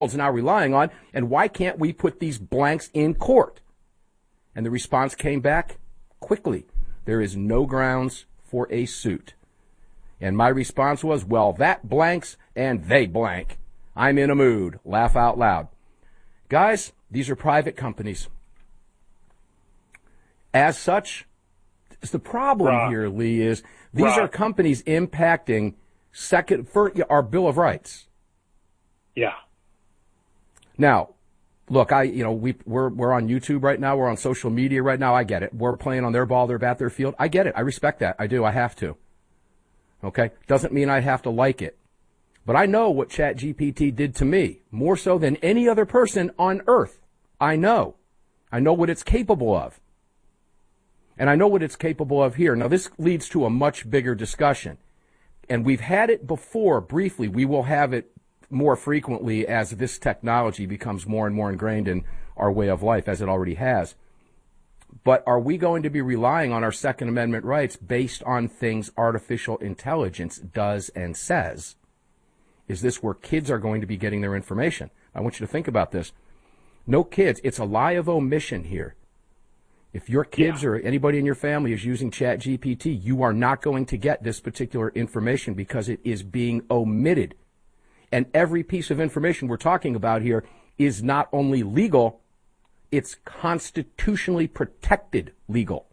is now relying on, and why can't we put these blanks in court? And the response came back quickly. There is no grounds for a suit. And my response was, well, that blanks and they blank. I'm in a mood. Laugh out loud. Guys, these are private companies. As such, the problem here, Lee, is these are companies impacting our Bill of Rights. Yeah. Now, look, we're on YouTube right now. We're on social media right now. I get it. We're playing on their ball, their bat, their field. I get it. I respect that. I do. I have to. Okay? Doesn't mean I have to like it. But I know what ChatGPT did to me, more so than any other person on earth. I know. I know what it's capable of. And I know what it's capable of here. Now, this leads to a much bigger discussion. And we've had it before, briefly. We will have it more frequently as this technology becomes more and more ingrained in our way of life, as it already has. But are we going to be relying on our Second Amendment rights based on things artificial intelligence does and says? Is this where kids are going to be getting their information? I want you to think about this. No kids. It's a lie of omission here. If your kids or anybody in your family is using ChatGPT, you are not going to get this particular information because it is being omitted. And every piece of information we're talking about here is not only legal, it's constitutionally protected legal.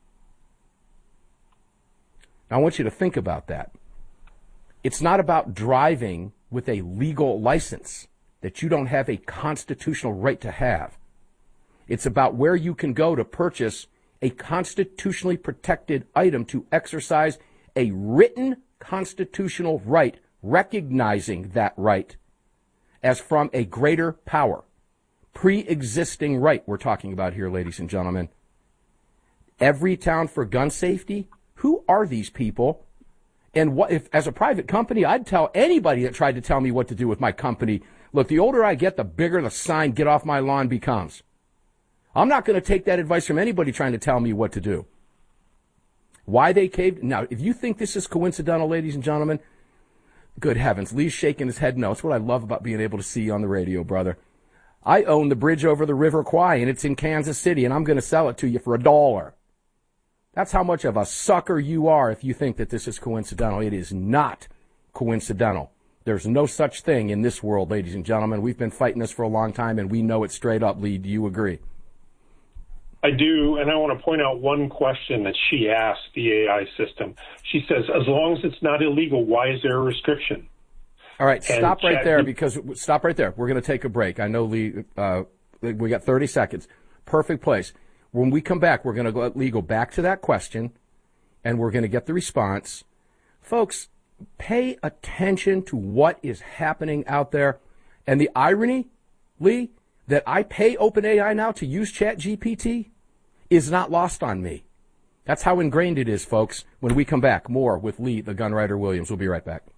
Now, I want you to think about that. It's not about driving with a legal license that you don't have a constitutional right to have. It's about where you can go to purchase a constitutionally protected item to exercise a written constitutional right, recognizing that right as from a greater power. Pre-existing right we're talking about here, ladies and gentlemen. Everytown for gun safety? Who are these people? And what if, as a private company, I'd tell anybody that tried to tell me what to do with my company, look, the older I get, the bigger the sign, get off my lawn, becomes. I'm not going to take that advice from anybody trying to tell me what to do. Why they caved? Now, if you think this is coincidental, ladies and gentlemen, good heavens, Lee's shaking his head no. It's what I love about being able to see you on the radio, brother. I own the bridge over the River Kwai, and it's in Kansas City, and I'm going to sell it to you for $1. That's how much of a sucker you are if you think that this is coincidental. It is not coincidental. There's no such thing in this world, ladies and gentlemen. We've been fighting this for a long time, and we know it straight up. Lee, do you agree? I do, and I want to point out one question that she asked the AI system. She says, as long as it's not illegal, why is there a restriction? All right, stop right there, because stop right there. We're going to take a break. I know, Lee, we got 30 seconds. Perfect place. When we come back, we're going to let Lee go back to that question, and we're going to get the response. Folks, pay attention to what is happening out there. And the irony, Lee, that I pay OpenAI now to use ChatGPT is not lost on me. That's how ingrained it is, folks. When we come back, more with Lee, the gun writer Williams. We'll be right back.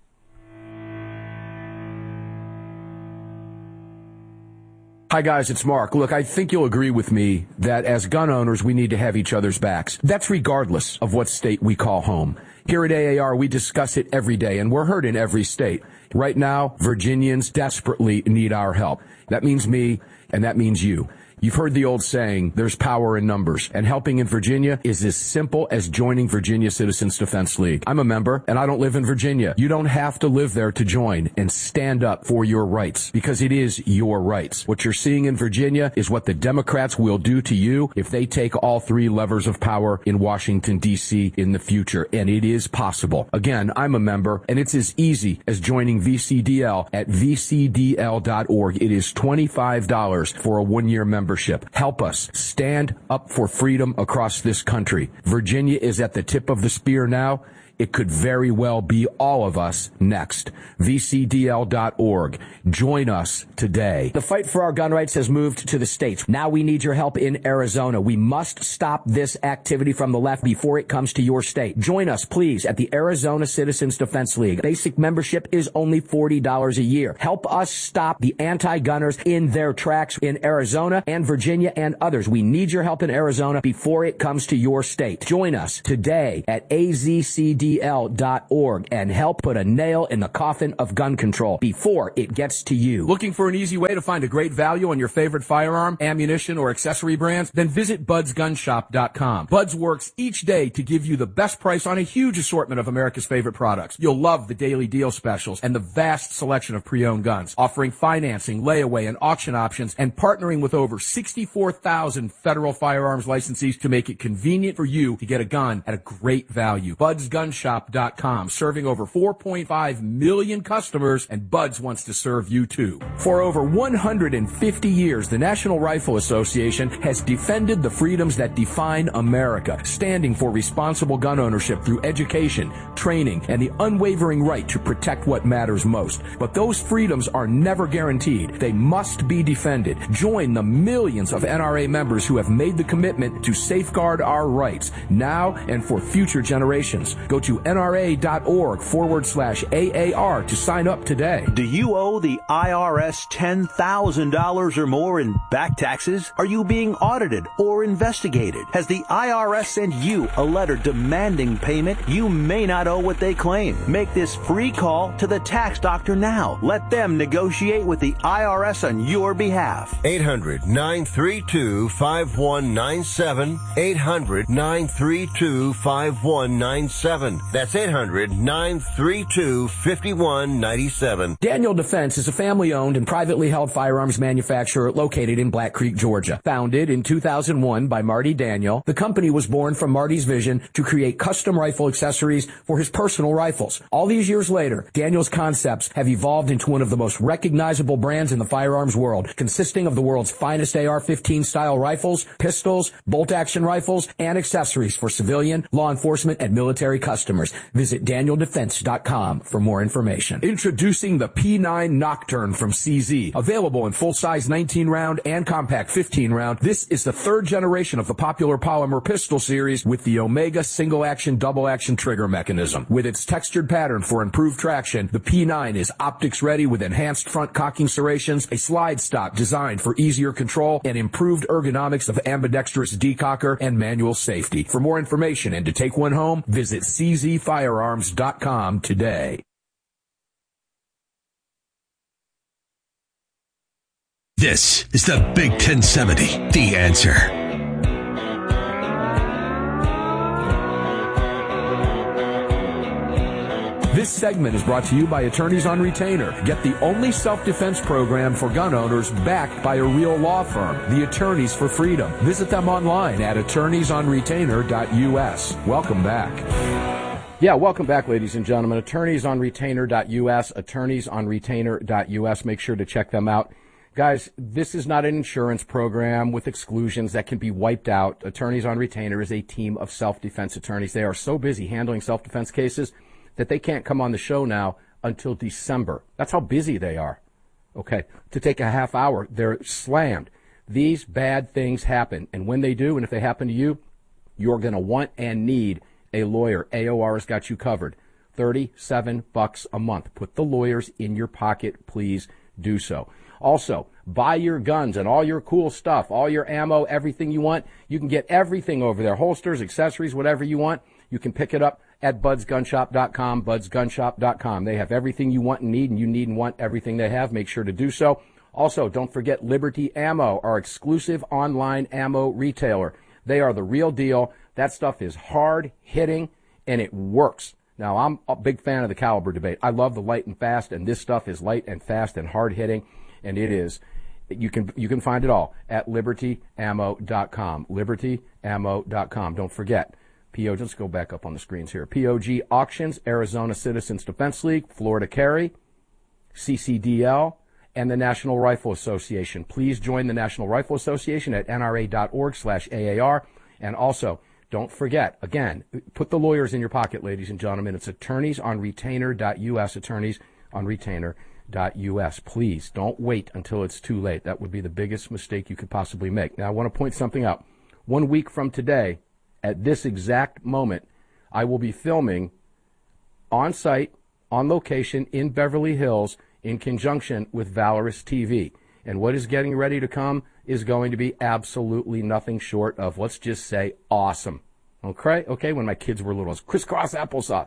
Hi, guys, it's Mark. Look, I think you'll agree with me that as gun owners, we need to have each other's backs. That's regardless of what state we call home. Here at AAR, we discuss it every day, and we're heard in every state. Right now, Virginians desperately need our help. That means me, and that means you. You've heard the old saying, there's power in numbers, and helping in Virginia is as simple as joining Virginia Citizens Defense League. I'm a member, and I don't live in Virginia. You don't have to live there to join and stand up for your rights, because it is your rights. What you're seeing in Virginia is what the Democrats will do to you if they take all three levers of power in Washington, D.C. in the future, and it is possible. Again, I'm a member, and it's as easy as joining VCDL at vcdl.org. It is $25 for a one-year membership. Help us stand up for freedom across this country. Virginia is at the tip of the spear now. It could very well be all of us next. VCDL.org. Join us today. The fight for our gun rights has moved to the states. Now we need your help in Arizona. We must stop this activity from the left before it comes to your state. Join us, please, at the Arizona Citizens Defense League. Basic membership is only $40 a year. Help us stop the anti-gunners in their tracks in Arizona and Virginia and others. We need your help in Arizona before it comes to your state. Join us today at AZCD BUDSGL.org and help put a nail in the coffin of gun control before it gets to you. Looking for an easy way to find a great value on your favorite firearm, ammunition, or accessory brands? Then visit BudsGunShop.com. Buds works each day to give you the best price on a huge assortment of America's favorite products. You'll love the daily deal specials and the vast selection of pre-owned guns, offering financing, layaway, and auction options, and partnering with over 64,000 federal firearms licensees to make it convenient for you to get a gun at a great value. BudsGunShop.com, serving over 4.5 million customers, and Buds wants to serve you too. For over 150 years, the National Rifle Association has defended the freedoms that define America, standing for responsible gun ownership through education, training, and the unwavering right to protect what matters most. But those freedoms are never guaranteed. They must be defended. Join the millions of NRA members who have made the commitment to safeguard our rights now and for future generations. Go to NRA.org/AAR to sign up today. Do you owe the IRS $10,000 or more in back taxes? Are you being audited or investigated? Has the IRS sent you a letter demanding payment? You may not owe what they claim. Make this free call to the tax doctor now. Let them negotiate with the IRS on your behalf. 800-932-5197. 800-932-5197. That's 800-932-5197. Daniel Defense is a family-owned and privately held firearms manufacturer located in Black Creek, Georgia. Founded in 2001 by Marty Daniel, the company was born from Marty's vision to create custom rifle accessories for his personal rifles. All these years later, Daniel's concepts have evolved into one of the most recognizable brands in the firearms world, consisting of the world's finest AR-15 style rifles, pistols, bolt-action rifles, and accessories for civilian, law enforcement, and military customers. Visit DanielDefense.com for more information. Introducing the P9 Nocturne from CZ. Available in full-size 19-round and compact 15-round, this is the third generation of the popular polymer pistol series with the Omega single-action, double-action trigger mechanism. With its textured pattern for improved traction, the P9 is optics-ready with enhanced front cocking serrations, a slide stop designed for easier control, and improved ergonomics of ambidextrous decocker and manual safety. For more information and to take one home, visit czfirearms.com today. This is the Big 1070, The Answer. This segment is brought to you by Attorneys on Retainer. Get the only self-defense program for gun owners backed by a real law firm, the Attorneys for Freedom. Visit them online at attorneysonretainer.us. Welcome back. Yeah, welcome back, ladies and gentlemen. Attorneysonretainer.us, attorneysonretainer.us. Make sure to check them out. Guys, this is not an insurance program with exclusions that can be wiped out. Attorneys on Retainer is a team of self-defense attorneys. They are so busy handling self-defense cases that they can't come on the show now until December. That's how busy they are. Okay, to take a half hour, they're slammed. These bad things happen, and when they do, and if they happen to you, you're going to want and need a lawyer. AOR has got you covered. $37 a month. Put the lawyers in your pocket. Please do so. Also, buy your guns and all your cool stuff, all your ammo, everything you want. You can get everything over there, holsters, accessories, whatever you want. You can pick it up at budsgunshop.com, budsgunshop.com. They have everything you want and need, and you need and want everything they have. Make sure to do so. Also, don't forget Liberty Ammo, our exclusive online ammo retailer. They are the real deal. That stuff is hard-hitting, and it works. Now, I'm a big fan of the caliber debate. I love the light and fast, and this stuff is light and fast and hard-hitting, and it is. You can find it all at libertyammo.com, libertyammo.com. Don't forget. Let's go back up on the screens here. POG Auctions, Arizona Citizens Defense League, Florida Carry, CCDL, and the National Rifle Association. Please join the National Rifle Association at nra.org/AAR. And also, don't forget, again, put the lawyers in your pocket, ladies and gentlemen. It's attorneysonretainer.us, attorneysonretainer.us. Please don't wait until it's too late. That would be the biggest mistake you could possibly make. Now, I want to point something out. 1 week from today, at this exact moment, I will be filming on site, on location, in Beverly Hills, in conjunction with Valorous TV. And what is getting ready to come is going to be absolutely nothing short of, let's just say, awesome. Okay, when my kids were little, it was crisscross applesauce.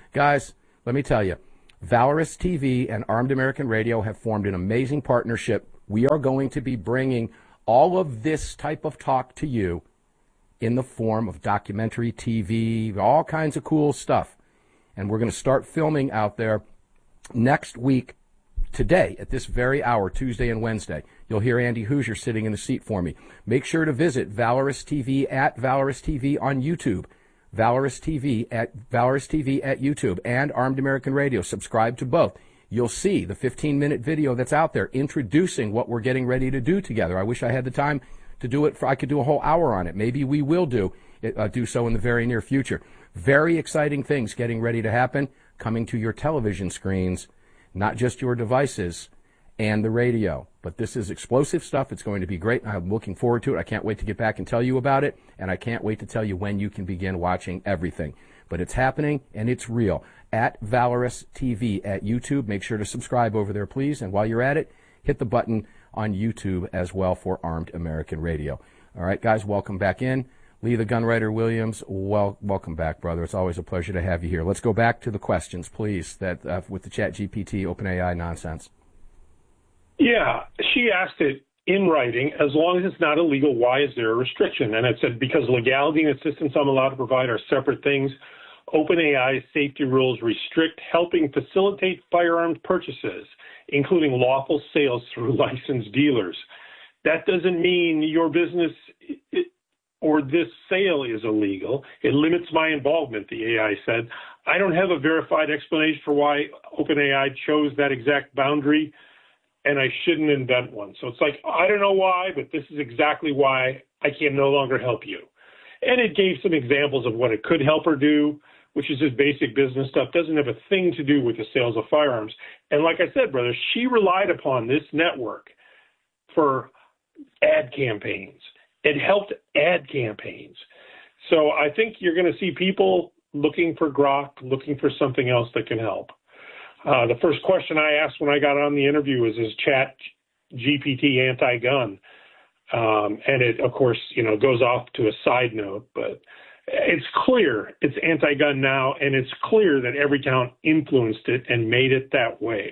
Guys, let me tell you, Valorous TV and Armed American Radio have formed an amazing partnership. We are going to be bringing all of this type of talk to you in the form of documentary TV, all kinds of cool stuff. And we're going to start filming out there next week, today, at this very hour, Tuesday and Wednesday. You'll hear Andy Hoosier sitting in the seat for me. Make sure to visit Valorous TV at Valorous TV on YouTube. Valorous TV at YouTube and Armed American Radio. Subscribe to both. You'll see the 15-minute video that's out there introducing what we're getting ready to do together. I wish I had the time to do it. I could do a whole hour on it. Maybe we will do so in the very near future. Very exciting things getting ready to happen, coming to your television screens, not just your devices and the radio. But this is explosive stuff. It's going to be great. I'm looking forward to it. I can't wait to get back and tell you about it, and I can't wait to tell you when you can begin watching everything. But it's happening, and it's real. At Valorous TV at YouTube. Make sure to subscribe over there, please. And while you're at it, hit the button on YouTube as well for Armed American Radio. All right, guys, welcome back in. Lee the Gunwriter Williams, welcome back, brother. It's always a pleasure to have you here. Let's go back to the questions, please, that with the ChatGPT, OpenAI nonsense. Yeah, she asked it in writing, as long as it's not illegal, why is there a restriction? And it said, because legality and assistance I'm allowed to provide are separate things. OpenAI's safety rules restrict helping facilitate firearms purchases, including lawful sales through licensed dealers. That doesn't mean your business or this sale is illegal. It limits my involvement, the AI said. I don't have a verified explanation for why OpenAI chose that exact boundary, and I shouldn't invent one. So it's like, I don't know why, but this is exactly why I can no longer help you. And it gave some examples of what it could help her do, which is just basic business stuff, doesn't have a thing to do with the sales of firearms. And like I said, brother, she relied upon this network for ad campaigns. It helped ad campaigns. So I think you're going to see people looking for Grok, looking for something else that can help. The first question I asked when I got on the interview is Chat GPT anti-gun? And it, of course, goes off to a side note, but it's clear it's anti-gun now, and it's clear that Everytown influenced it and made it that way.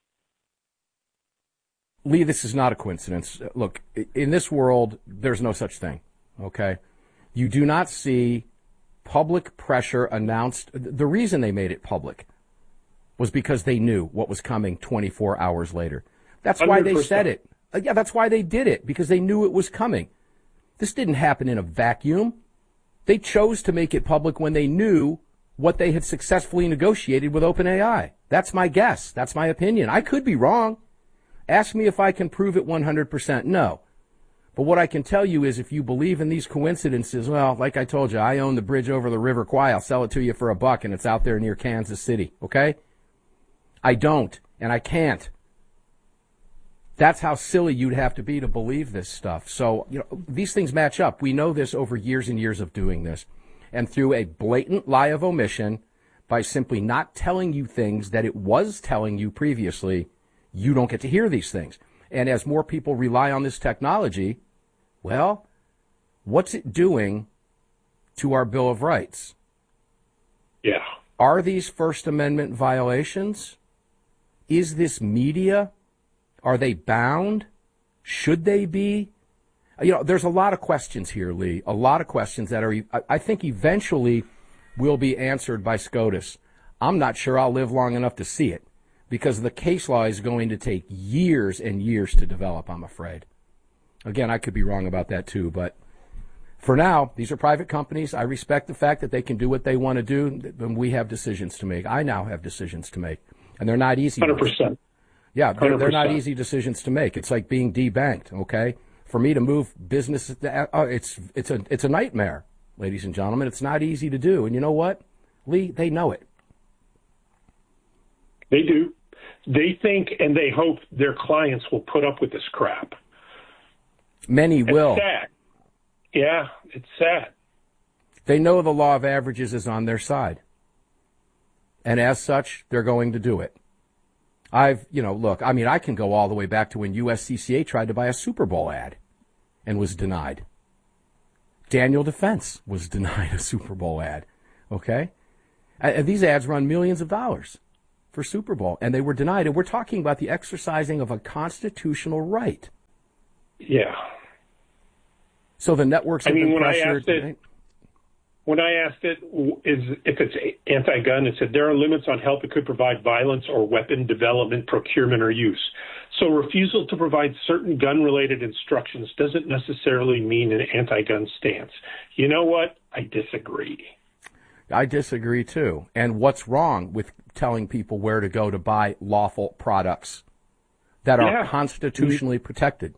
Lee, this is not a coincidence. Look, in this world, there's no such thing, okay? You do not see public pressure announced. The reason they made it public was because they knew what was coming 24 hours later. That's why 100%. They said it. Yeah, that's why they did it, because they knew it was coming. This didn't happen in a vacuum. They chose to make it public when they knew what they had successfully negotiated with OpenAI. That's my guess. That's my opinion. I could be wrong. Ask me if I can prove it 100%. No. But what I can tell you is if you believe in these coincidences, well, like I told you, I own the bridge over the River Kwai. I'll sell it to you for $1, and it's out there near Kansas City, okay? I don't, and I can't. That's how silly you'd have to be to believe this stuff. So, these things match up. We know this over years and years of doing this. And through a blatant lie of omission, by simply not telling you things that it was telling you previously, you don't get to hear these things. And as more people rely on this technology, well, what's it doing to our Bill of Rights? Yeah. Are these First Amendment violations? Is this media? Are they bound? Should they be? There's a lot of questions here, Lee. A lot of questions that are, I think, eventually will be answered by SCOTUS. I'm not sure I'll live long enough to see it, because the case law is going to take years and years to develop, I'm afraid. Again, I could be wrong about that too, but for now, these are private companies. I respect the fact that they can do what they want to do, and we have decisions to make. I now have decisions to make, and they're not easy. 100%. Yeah, they're not easy decisions to make. It's like being debanked, okay? For me to move business, it's a nightmare, ladies and gentlemen. It's not easy to do. And you know what, Lee? They know it. They do. They think and they hope their clients will put up with this crap. Many will. It's sad. Yeah, it's sad. They know the law of averages is on their side. And as such, they're going to do it. Look, I can go all the way back to when USCCA tried to buy a Super Bowl ad and was denied. Daniel Defense was denied a Super Bowl ad, okay? These ads run millions of dollars for Super Bowl, and they were denied. And we're talking about the exercising of a constitutional right. Yeah. So the networks have been pressured. When I asked it, if it's anti-gun, it said there are limits on help it could provide violence or weapon development, procurement, or use. So refusal to provide certain gun-related instructions doesn't necessarily mean an anti-gun stance. You know what? I disagree. I disagree, too. And what's wrong with telling people where to go to buy lawful products that are constitutionally protected?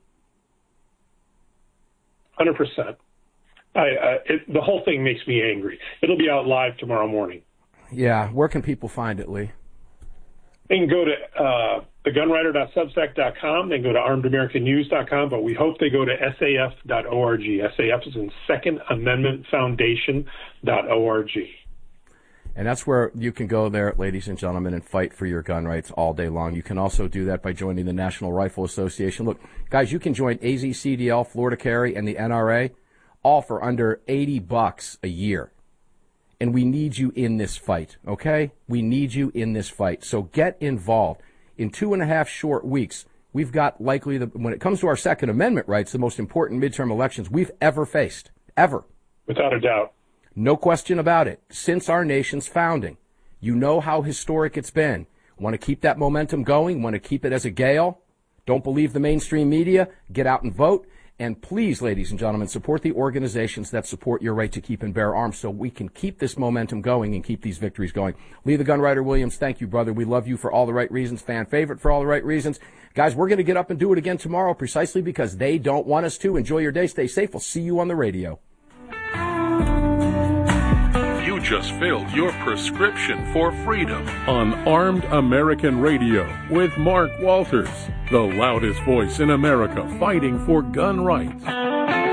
100%. The whole thing makes me angry. It'll be out live tomorrow morning. Yeah. Where can people find it, Lee? They can go to thegunwriter.substack.com. They can go to armedamericannews.com, but we hope they go to saf.org. SAF is in Second Amendment Foundation.org. And that's where you can go there, ladies and gentlemen, and fight for your gun rights all day long. You can also do that by joining the National Rifle Association. Look, guys, you can join AZCDL, Florida Carry, and the NRA, all for under $80 a year. And we need you in this fight, okay? We need you in this fight. So get involved. In 2.5 short weeks, we've got likely, when it comes to our Second Amendment rights, the most important midterm elections we've ever faced. Ever. Without a doubt. No question about it. Since our nation's founding. You know how historic it's been. Want to keep that momentum going? Want to keep it as a gale? Don't believe the mainstream media? Get out and vote. And please, ladies and gentlemen, support the organizations that support your right to keep and bear arms so we can keep this momentum going and keep these victories going. Lee the Gun Writer Williams, thank you, brother. We love you for all the right reasons, fan favorite for all the right reasons. Guys, we're going to get up and do it again tomorrow precisely because they don't want us to. Enjoy your day. Stay safe. We'll see you on the radio. You just filled your prescription for freedom on Armed American Radio with Mark Walters, the loudest voice in America fighting for gun rights.